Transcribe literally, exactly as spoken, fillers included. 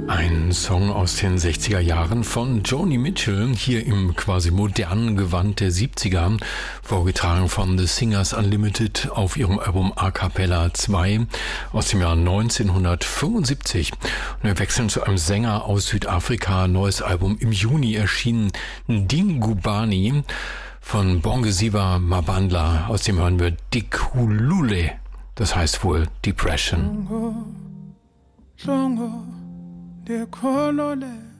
Ein Song aus den sechziger Jahren von Joni Mitchell, hier im quasi modernen Gewand der siebziger, vorgetragen von The Singers Unlimited auf ihrem Album A Cappella zwei aus dem Jahr neunzehnhundertfünfundsiebzig. Und wir wechseln zu einem Sänger aus Südafrika, neues Album im Juni erschienen, Dingubani von Bongisiwa Mabandla, aus dem hören wir Dikhulule, das heißt wohl Depression. Longo, Longo. Dekolole